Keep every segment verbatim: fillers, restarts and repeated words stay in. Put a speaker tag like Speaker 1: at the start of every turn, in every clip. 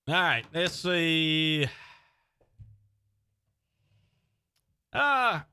Speaker 1: All right, let's see. Uh,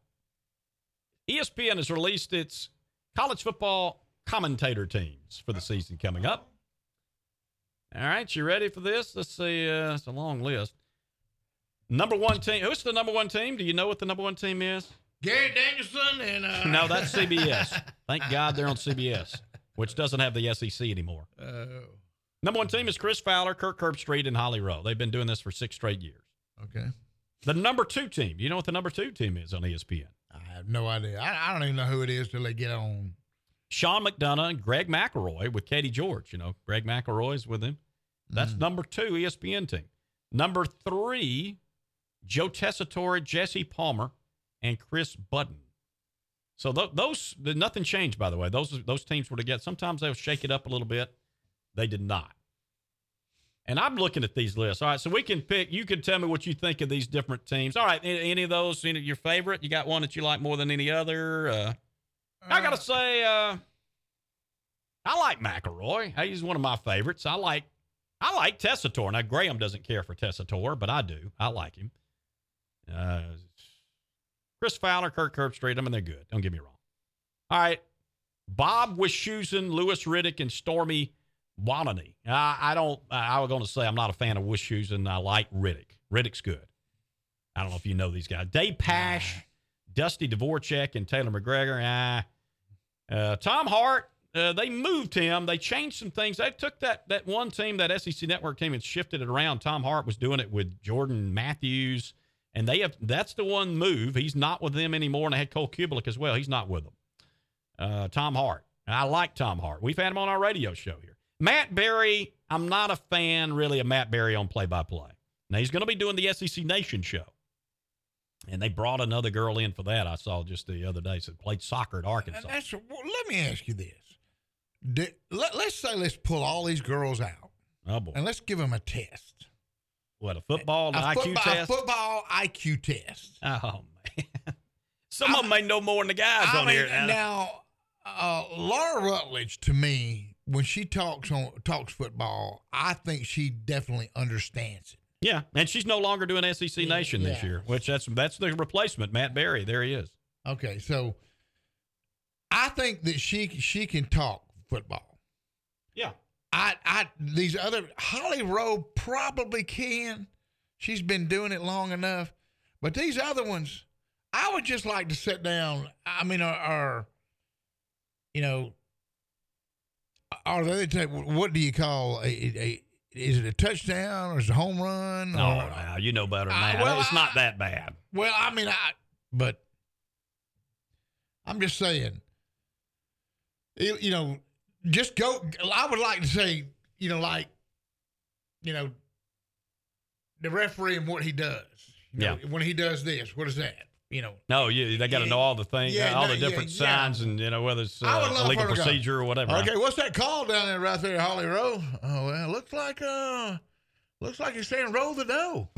Speaker 1: E S P N has released its college football commentator teams for the season coming up. All right, you ready for this? Let's see. Uh, it's a long list. Number one team. Who's the number one team? Do you know what the number one team is?
Speaker 2: Garrett Danielson and uh...
Speaker 1: no, that's C B S. Thank God they're on C B S, which doesn't have the S E C anymore.
Speaker 2: Oh.
Speaker 1: Number one team is Chris Fowler, Kirk Herbstreit, and Holly Rowe. They've been doing this for six straight years.
Speaker 2: Okay.
Speaker 1: The number two team. Do you know what the number two team is on E S P N?
Speaker 2: I have no idea. I, I don't even know who it is till they get on.
Speaker 1: Sean McDonough and Greg McElroy with Katie George. You know, Greg McElroy's with him. That's mm. number two E S P N team. Number three, Joe Tessitore, Jesse Palmer, and Chris Budden. So th- those, nothing changed, by the way. Those those teams were together. Sometimes they'll shake it up a little bit. They did not. And I'm looking at these lists. All right, so we can pick. You can tell me what you think of these different teams. All right, any, any of those, any, your favorite? You got one that you like more than any other? Uh, uh, I got to say, uh, I like McElroy. He's one of my favorites. I like I like Tessitore. Now, Graham doesn't care for Tessitore, but I do. I like him. Uh, Chris Fowler, Kirk Herbstreit, I mean, they're good. Don't get me wrong. All right, Bob Wischusen, Lewis Riddick, and Stormy Walleney. I, I don't, I was going to say I'm not a fan of Wischusen. I like Riddick. Riddick's good. I don't know if you know these guys. Dave Pash, Dusty Dvorak, and Taylor McGregor. Ah. Uh, Tom Hart, uh, they moved him. They changed some things. They took that that one team, that S E C Network team, and shifted it around. Tom Hart was doing it with Jordan Matthews, and they have that's the one move. He's not with them anymore, and they had Cole Kubelik as well. He's not with them. Uh, Tom Hart. I like Tom Hart. We've had him on our radio show here. Matt Berry, I'm not a fan, really, of Matt Berry on play-by-play. Now, he's going to be doing the S E C Nation show. And they brought another girl in for that, I saw just the other day, that played soccer at Arkansas.
Speaker 2: That's, well, let me ask you this. Did, let, let's say let's pull all these girls out.
Speaker 1: Oh, boy.
Speaker 2: And let's give them a test.
Speaker 1: What, a football
Speaker 2: a
Speaker 1: I Q
Speaker 2: football,
Speaker 1: test?
Speaker 2: A football I Q test.
Speaker 1: Oh, man. Some
Speaker 2: I,
Speaker 1: of them may know more than the guys
Speaker 2: I
Speaker 1: on
Speaker 2: mean,
Speaker 1: here.
Speaker 2: Now, uh, Laura Rutledge, to me, when she talks on talks football, I think she definitely understands it.
Speaker 1: Yeah, and she's no longer doing S E C Nation
Speaker 2: yeah.
Speaker 1: this year, which that's that's the replacement, Matt Berry. There he is.
Speaker 2: Okay, so I think that she she can talk football.
Speaker 1: Yeah.
Speaker 2: I I these other Holly Rowe probably can. She's been doing it long enough, but these other ones, I would just like to sit down. I mean, or, or you know. Or the other type, what do you call a, a, is it a touchdown or is it a home run?
Speaker 1: No,
Speaker 2: or,
Speaker 1: no, you know better than
Speaker 2: uh,
Speaker 1: that.
Speaker 2: well,
Speaker 1: it's
Speaker 2: I,
Speaker 1: not that bad.
Speaker 2: Well, I mean, I, but I'm just saying, you, you know, just go. I would like to say, you know, like, you know, the referee and what he does. You know,
Speaker 1: yeah.
Speaker 2: When he does this, what is that? You know,
Speaker 1: no, you they got to know all the things,
Speaker 2: yeah,
Speaker 1: all
Speaker 2: no,
Speaker 1: the different
Speaker 2: yeah,
Speaker 1: signs,
Speaker 2: yeah.
Speaker 1: and you know whether it's uh, a legal procedure or whatever.
Speaker 2: Okay, what's that call down there, right there, Holly Rowe? Oh well, looks like uh, looks like he's saying roll the dough.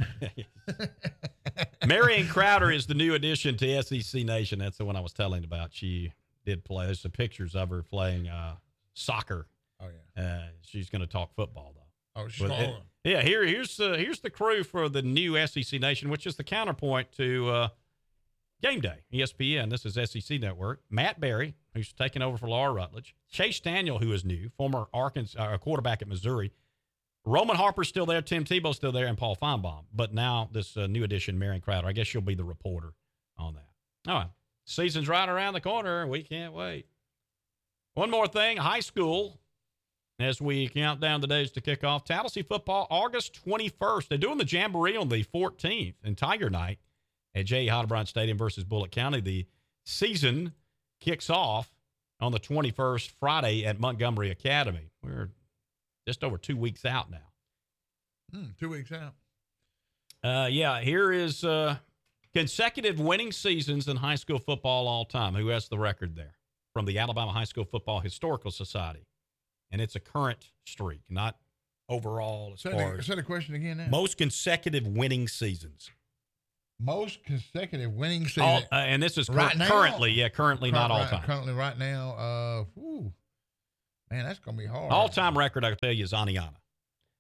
Speaker 1: Marion Crowder is the new addition to S E C Nation. That's the one I was telling about. She did play. There's some pictures of her playing uh, soccer.
Speaker 2: Oh yeah.
Speaker 1: Uh, she's going to talk football though.
Speaker 2: Oh, she's
Speaker 1: But it, yeah. Here, here's the here's the crew for the new S E C Nation, which is the counterpoint to. Uh, Game Day, E S P N. This is S E C Network. Matt Berry, who's taking over for Laura Rutledge. Chase Daniel, who is new, former Arkansas uh, quarterback at Missouri. Roman Harper's still there. Tim Tebow's still there, and Paul Feinbaum. But now this uh, new addition, Marion Crowder. I guess she'll be the reporter on that. All right. Season's right around the corner. We can't wait. One more thing. High school, as we count down the days to kick off. Tallahassee football, August twenty-first. They're doing the Jamboree on the fourteenth and Tiger Night at J E. Heidebrand Stadium versus Bullitt County. The season kicks off on the twenty-first, Friday at Montgomery Academy. We're just over two weeks out now.
Speaker 2: Mm, two weeks out.
Speaker 1: Uh, yeah, here is uh, consecutive winning seasons in high school football all time. Who has the record there? From the Alabama High School Football Historical Society. And it's a current streak, not overall as
Speaker 2: Say
Speaker 1: far
Speaker 2: the,
Speaker 1: as
Speaker 2: say the question again now.
Speaker 1: most consecutive winning seasons.
Speaker 2: Most consecutive winning season.
Speaker 1: All, uh, and this is cur-
Speaker 2: right now?
Speaker 1: currently, yeah, currently,
Speaker 2: Current,
Speaker 1: not all
Speaker 2: right,
Speaker 1: time.
Speaker 2: Currently, right now, uh, whew, man, that's gonna be hard.
Speaker 1: All time record, I can tell you, is Aniana.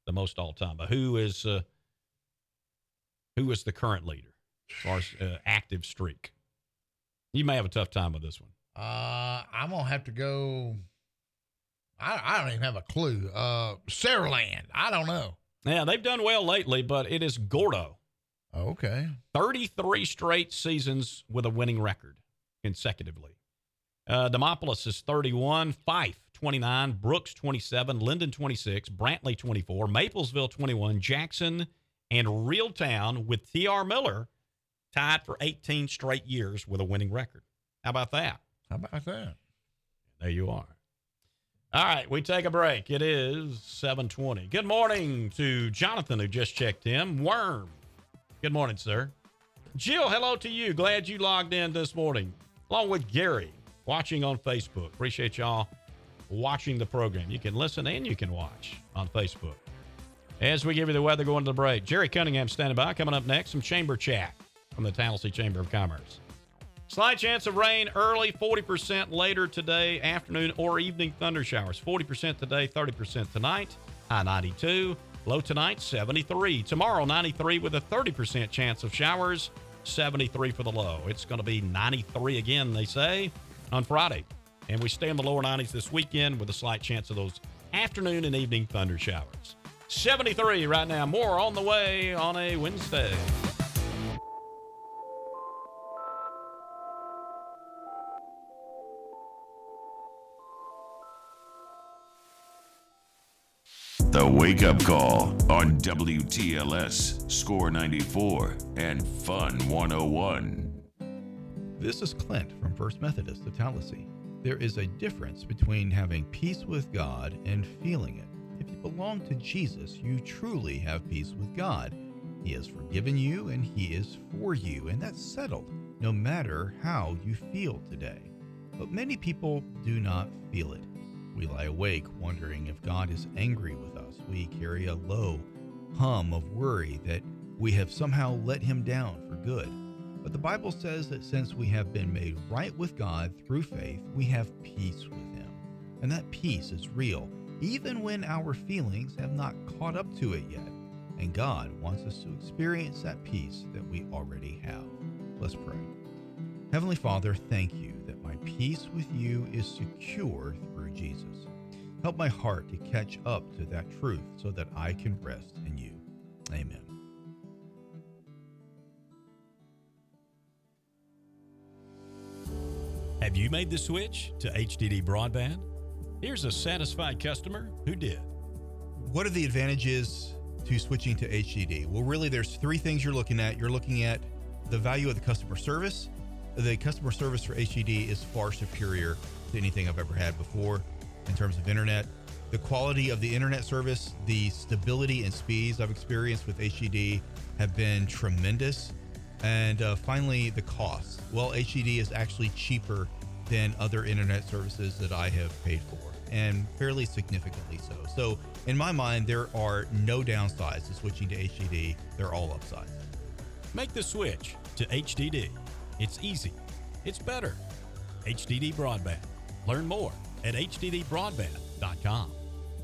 Speaker 1: the most all time. But who is uh, who is the current leader as far as uh, active streak? You may have a tough time with this one.
Speaker 2: Uh, I'm gonna have to go. I, I don't even have a clue. Uh, Saraland. I don't know.
Speaker 1: Yeah, they've done well lately, but it is Gordo.
Speaker 2: Okay.
Speaker 1: thirty-three straight seasons with a winning record consecutively. Uh, Demopolis is thirty-one, Fife twenty-nine, Brooks twenty-seven, Linden twenty-six, Brantley twenty-four, Maplesville twenty-one, Jackson and Reeltown with T R. Miller tied for eighteen straight years with a winning record. How about that?
Speaker 2: How about that?
Speaker 1: There you are. All right, we take a break. It is seven twenty. Good morning to Jonathan, who just checked in. Worm. Good morning, sir. Jill, hello to you. Glad you logged in this morning, along with Gary, watching on Facebook. Appreciate y'all watching the program. You can listen and you can watch on Facebook. As we give you the weather going to the break, Jerry Cunningham standing by. Coming up next, some chamber chat from the Tallahassee Chamber of Commerce. Slight chance of rain early, forty percent later today, afternoon or evening thunder showers. forty percent today, thirty percent tonight. High ninety-two. Low tonight, seventy-three. Tomorrow, ninety-three with a thirty percent chance of showers. seventy-three for the low. It's going to be ninety-three again, they say, on Friday. And we stay in the lower nineties this weekend with a slight chance of those afternoon and evening thunder showers. seventy-three right now. More on the way on a Wednesday.
Speaker 3: The Wake Up Call on W T L S, Score ninety-four, and Fun one oh one.
Speaker 4: This is Clint from First Methodist of Tallahassee. There is a difference between having peace with God and feeling it. If you belong to Jesus, you truly have peace with God. He has forgiven you and He is for you, and that's settled, no matter how you feel today. But many people do not feel it. We lie awake wondering if God is angry with us. We carry a low hum of worry that we have somehow let Him down for good. But the Bible says that since we have been made right with God through faith, we have peace with Him. And that peace is real, even when our feelings have not caught up to it yet. And God wants us to experience that peace that we already have. Let's pray. Heavenly Father, thank you that my peace with you is secure through Jesus. Help my heart to catch up to that truth so that I can rest in you. Amen.
Speaker 1: Have you made the switch to H D D broadband? Here's a satisfied customer who did.
Speaker 4: What are the advantages to switching to H D D? Well, really, there's three things you're looking at. You're looking at the value of the customer service. The customer service for H D D is far superior to anything I've ever had before in terms of internet. The quality of the internet service, the stability and speeds I've experienced with H D D have been tremendous. And uh, finally, the cost. Well, H D D is actually cheaper than other internet services that I have paid for, and fairly significantly so. So in my mind, there are no downsides to switching to H D D. They're all upsides.
Speaker 1: Make the switch to H D D. It's easy. It's better. H D D Broadband. Learn more at H D D broadband dot com.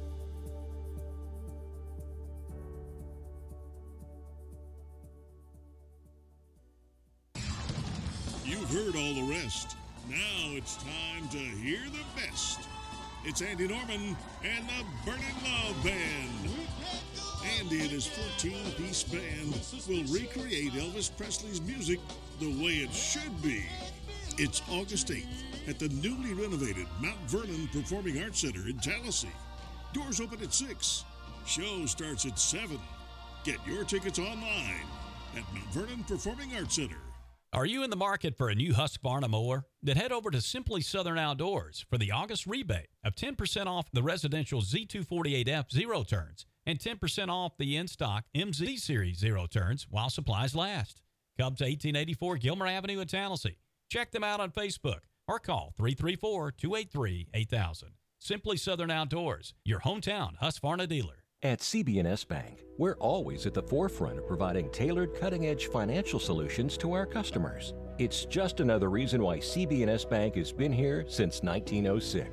Speaker 5: You've heard all the rest. Now it's time to hear the best. It's Andy Norman and the Burning Love Band. Andy and his fourteen-piece band will recreate Elvis Presley's music the way it should be. It's August eighth at the newly renovated Mount Vernon Performing Arts Center in Tallahassee. Doors open at six. Show starts at seven. Get your tickets online at Mount Vernon Performing Arts Center.
Speaker 1: Are you in the market for a new Husqvarna mower? Then head over to Simply Southern Outdoors for the August rebate of ten percent off the residential Z two forty-eight F zero turns and ten percent off the in-stock M Z Series zero turns while supplies last. Come to eighteen eighty-four Gilmer Avenue in Tallahassee. Check them out on Facebook or call three three four, two eight three, eight thousand. Simply Southern Outdoors, your hometown Husqvarna dealer.
Speaker 6: At C B N S Bank, we're always at the forefront of providing tailored, cutting-edge financial solutions to our customers. It's just another reason why C B N S Bank has been here since nineteen oh six,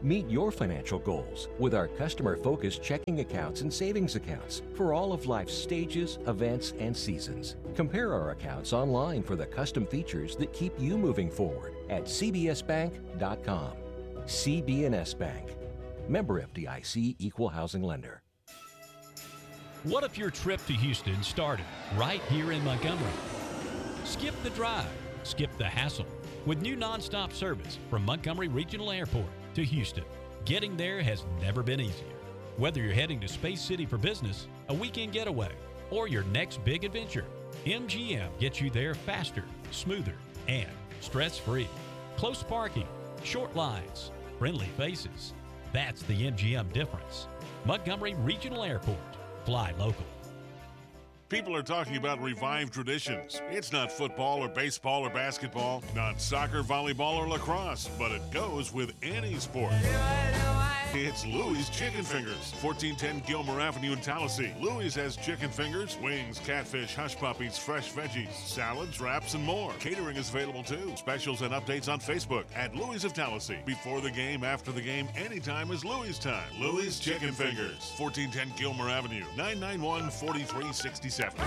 Speaker 6: Meet your financial goals with our customer-focused checking accounts and savings accounts for all of life's stages, events, and seasons. Compare our accounts online for the custom features that keep you moving forward at c b s bank dot com. C B N S Bank. Member F D I C, Equal Housing Lender.
Speaker 7: What if your trip to Houston started right here in Montgomery? Skip the drive, skip the hassle with new nonstop service from Montgomery Regional Airport to Houston. Getting there has never been easier. Whether you're heading to Space City for business, a weekend getaway, or your next big adventure, M G M gets you there faster, smoother, and stress-free. Close parking, short lines, friendly faces. That's the M G M difference. Montgomery Regional Airport. Fly local.
Speaker 5: People are talking about revived traditions. It's not football or baseball or basketball, not soccer, volleyball, or lacrosse, but it goes with any sport. It's Louie's Chicken Fingers, fourteen ten Gilmer Avenue in Tallahassee. Louie's has chicken fingers, wings, catfish, hush puppies, fresh veggies, salads, wraps, and more. Catering is available too. Specials and updates on Facebook at Louie's of Tallahassee. Before the game, after the game, anytime is Louie's time. Louie's Chicken Fingers, fourteen ten Gilmer Avenue, nine nine one, four three six seven.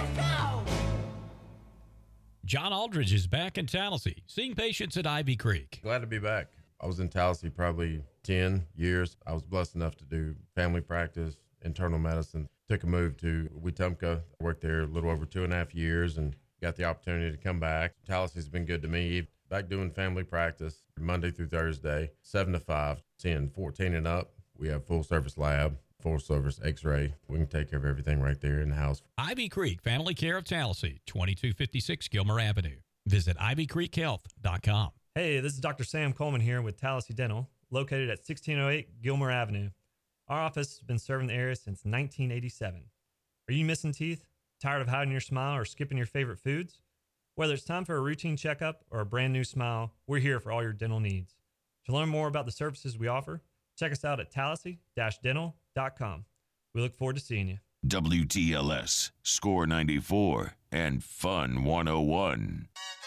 Speaker 7: John Aldridge is back in Tallahassee, seeing patients at Ivy Creek.
Speaker 8: Glad to be back. I was in Tallahassee probably ten years. I was blessed enough to do family practice, internal medicine. Took a move to Wetumpka. I worked there a little over two and a half years and got the opportunity to come back. Tallahassee's been good to me. Back doing family practice Monday through Thursday, seven to five, ten, fourteen and up. We have full service lab, full service x-ray. We can take care of everything right there in the house.
Speaker 7: Ivy Creek Family Care of Tallahassee, twenty-two fifty-six Gilmer Avenue. Visit ivy creek health dot com.
Speaker 9: Hey, this is Doctor Sam Coleman here with Tallahassee Dental, located at sixteen oh eight Gilmer Avenue. Our office has been serving the area since nineteen eighty-seven. Are you missing teeth? Tired of hiding your smile or skipping your favorite foods? Whether it's time for a routine checkup or a brand new smile, we're here for all your dental needs. To learn more about the services we offer, check us out at tallahassee dash dental dot com. We look forward to seeing you.
Speaker 3: W T L S, Score ninety-four, and Fun one oh one.